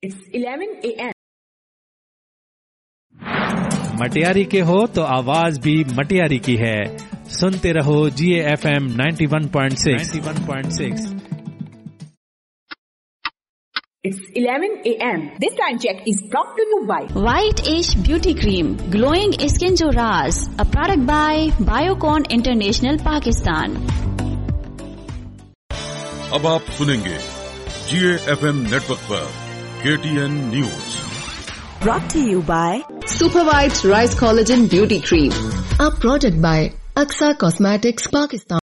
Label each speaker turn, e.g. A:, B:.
A: It's 11 a.m.
B: Matiari के हो तो आवाज भी मटियारी की है। सुनते रहो GAFM 91.6।
A: It's 11 a.m. This time check is brought to you by
C: White Ash Beauty Cream, Glowing Skin Jo Raaz, a product by Biocon International Pakistan.
D: अब आप सुनेंगे GAFM नेटवर्क पर KTN news.
E: Brought to you by
F: Super White Rice Collagen Beauty Cream, a product by Aksa Cosmetics Pakistan.